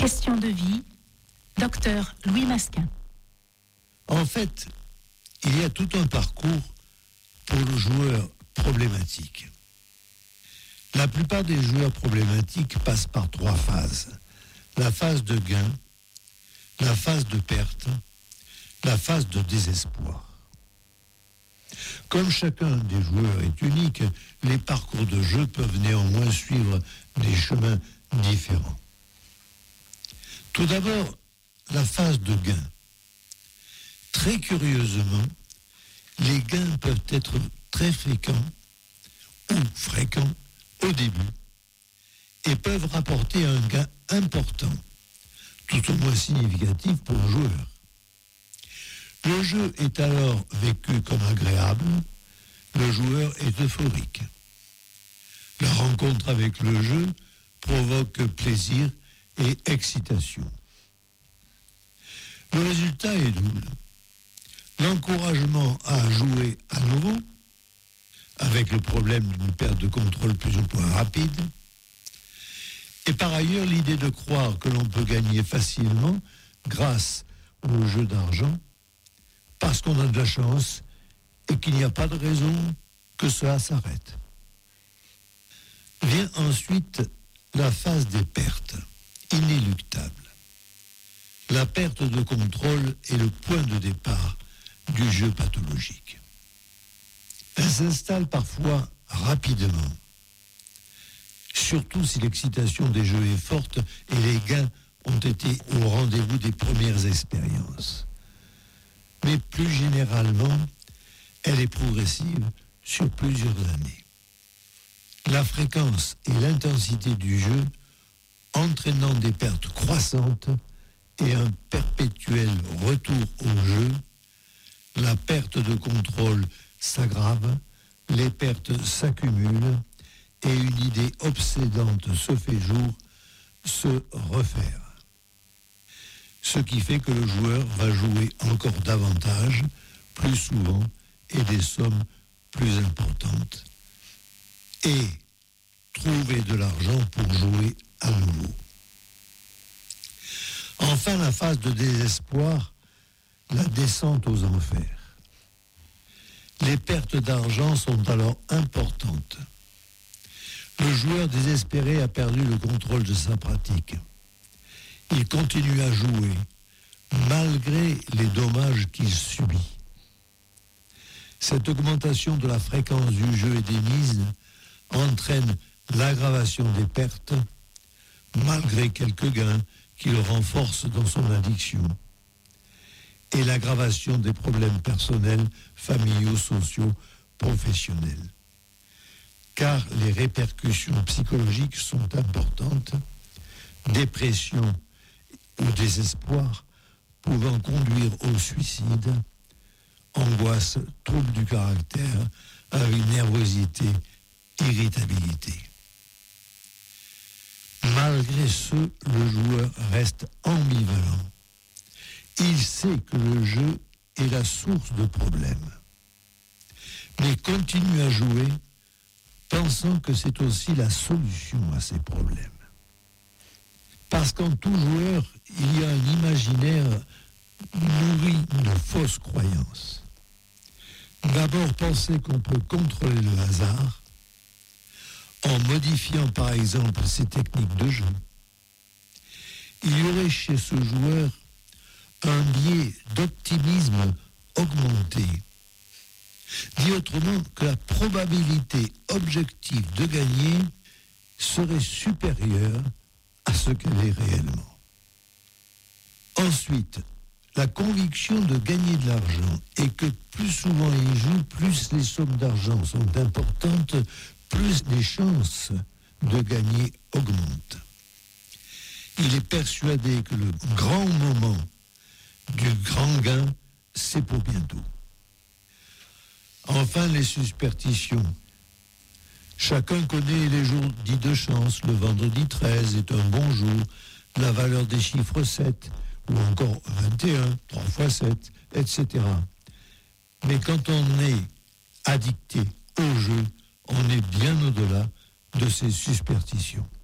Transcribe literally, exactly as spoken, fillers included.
Question de vie, docteur Louis Masquin. En fait, il y a tout un parcours pour le joueur problématique. La plupart des joueurs problématiques passent par trois phases. La phase de gain, la phase de perte, la phase de désespoir. Comme chacun des joueurs est unique, les parcours de jeu peuvent néanmoins suivre des chemins différents. Tout d'abord, la phase de gain. Très curieusement, les gains peuvent être très fréquents ou fréquents au début et peuvent rapporter un gain important, tout au moins significatif pour le joueur. Le jeu est alors vécu comme agréable, le joueur est euphorique. La rencontre avec le jeu provoque plaisir et excitation. Le résultat est double. L'encouragement à jouer à nouveau, avec le problème d'une perte de contrôle plus ou moins rapide, et par ailleurs l'idée de croire que l'on peut gagner facilement grâce au jeu d'argent, parce qu'on a de la chance et qu'il n'y a pas de raison que cela s'arrête. Vient ensuite la phase des pertes, inéluctable. La perte de contrôle est le point de départ du jeu pathologique. Elle s'installe parfois rapidement, surtout si l'excitation des jeux est forte et les gains ont été au rendez-vous des premières expériences. Mais plus généralement, elle est progressive sur plusieurs années. La fréquence et l'intensité du jeu entraînant des pertes croissantes et un perpétuel retour au jeu, la perte de contrôle s'aggrave, les pertes s'accumulent et une idée obsédante se fait jour, se refaire. Ce qui fait que le joueur va jouer encore davantage, plus souvent et des sommes plus importantes. Et trouver de l'argent pour jouer à nouveau. Enfin, la phase de désespoir, la descente aux enfers. Les pertes d'argent sont alors importantes. Le joueur désespéré a perdu le contrôle de sa pratique. Il continue à jouer, malgré les dommages qu'il subit. Cette augmentation de la fréquence du jeu et des mises entraîne l'aggravation des pertes, malgré quelques gains qui le renforcent dans son addiction, et l'aggravation des problèmes personnels, familiaux, sociaux, professionnels. Car les répercussions psychologiques sont importantes, dépression ou désespoir pouvant conduire au suicide, angoisse, trouble du caractère, avec nervosité, irritabilité. Malgré ce, le joueur reste ambivalent. Il sait que le jeu est la source de problèmes, mais continue à jouer pensant que c'est aussi la solution à ces problèmes. Parce qu'en tout joueur, il y a un imaginaire nourri de fausses croyances. D'abord, penser qu'on peut contrôler le hasard en modifiant par exemple ses techniques de jeu. Il y aurait chez ce joueur un biais d'optimisme augmenté. Dit autrement, que la probabilité objective de gagner serait supérieure à ce qu'elle est réellement. Ensuite, la conviction de gagner de l'argent et que plus souvent il joue, plus les sommes d'argent sont importantes, plus les chances de gagner augmentent. Il est persuadé que le grand moment du grand gain, c'est pour bientôt. Enfin, les superstitions. Chacun connaît les jours dits de chance. Le vendredi treize est un bon jour. La valeur des chiffres sept, ou encore vingt et un, trois fois sept, et cetera. Mais quand on est addicté au jeu, on est bien au-delà de ces superstitions.